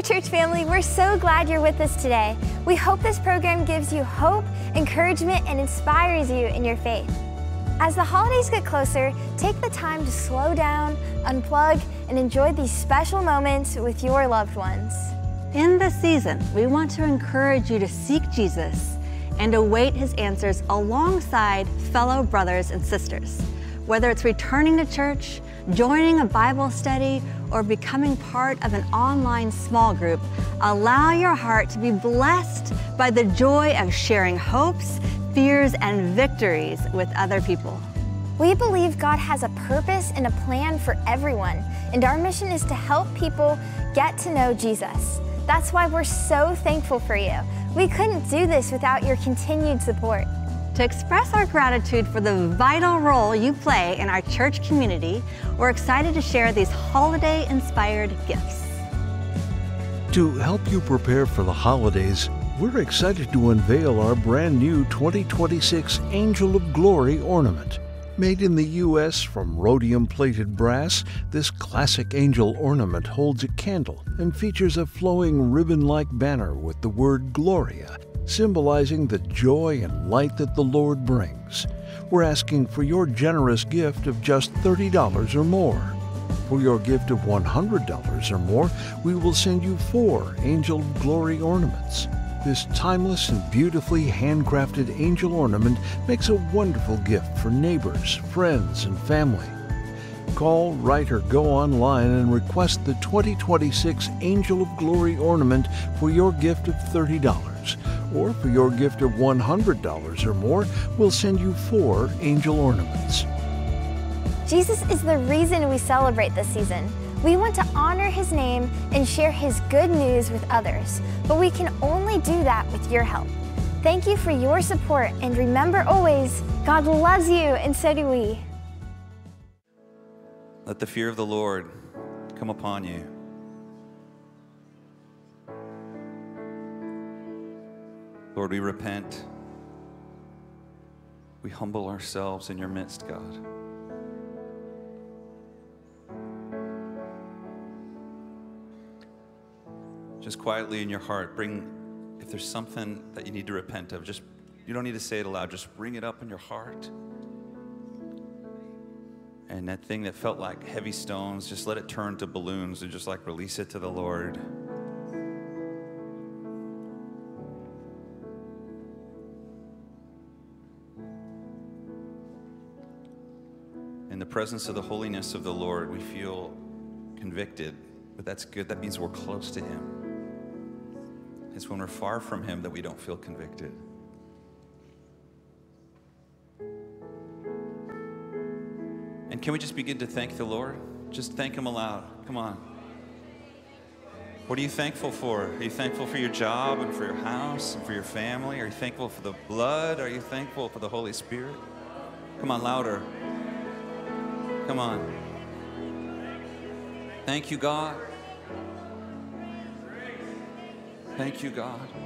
Church family, we're so glad you're with us today. We hope this program gives you hope, encouragement, and inspires you in your faith. As the holidays get closer, take the time to slow down, unplug, and enjoy these special moments with your loved ones. In this season, we want to encourage you to seek Jesus and await His answers alongside fellow brothers and sisters. Whether it's returning to church, joining a Bible study, or becoming part of an online small group, allow your heart to be blessed by the joy of sharing hopes, fears, and victories with other people. We believe God has a purpose and a plan for everyone, and our mission is to help people get to know Jesus. That's why we're so thankful for you. We couldn't do this without your continued support. To express our gratitude for the vital role you play in our church community, we're excited to share these holiday-inspired gifts. To help you prepare for the holidays, we're excited to unveil our brand new 2026 Angel of Glory ornament. Made in the U.S. from rhodium-plated brass, this classic angel ornament holds a candle and features a flowing ribbon-like banner with the word Gloria, symbolizing the joy and light that the Lord brings. We're asking for your generous gift of just $30 or more. For your gift of $100 or more, we will send you 4 Angel of Glory ornaments. This timeless and beautifully handcrafted angel ornament makes a wonderful gift for neighbors, friends, and family. Call, write, or go online and request the 2026 Angel of Glory ornament for your gift of $30. Or for your gift of $100 or more, we'll send you 4 angel ornaments. Jesus is the reason we celebrate this season. We want to honor His name and share His good news with others, but we can only do that with your help. Thank you for your support, and remember always, God loves you, and so do we. Let the fear of the Lord come upon you. Lord, we repent. We humble ourselves in your midst, God. Just quietly in your heart, if there's something that you need to repent of, you don't need to say it aloud, just bring it up in your heart. And that thing that felt like heavy stones, just let it turn to balloons and just release it to the Lord. In the presence of the holiness of the Lord, we feel convicted, but that's good. That means we're close to Him. It's when we're far from Him that we don't feel convicted. And can we just begin to thank the Lord? Just thank Him aloud. Come on. What are you thankful for? Are you thankful for your job and for your house and for your family? Are you thankful for the blood? Are you thankful for the Holy Spirit? Come on, louder. Come on. Thank you, God. Thank you, God.